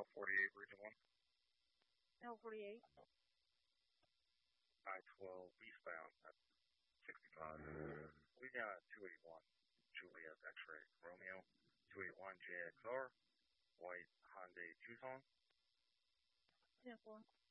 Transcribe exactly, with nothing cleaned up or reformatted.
L forty-eight, region one. L forty-eight. I twelve, eastbound at sixty-five. Leading out at two eighty-one, Juliet X-ray, Romeo, two eighty-one J X R, white Hyundai Tucson. ten four.